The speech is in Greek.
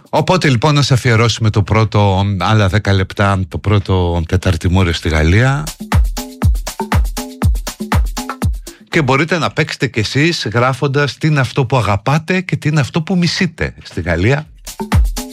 Οπότε λοιπόν να σε αφιερώσουμε το πρώτο άλλα 10 λεπτά, το πρώτο τεταρτημούριο στη Γαλλία. Και μπορείτε να παίξετε κι εσείς γράφοντας τι είναι αυτό που αγαπάτε και τι είναι αυτό που μισείτε στη Γαλλία.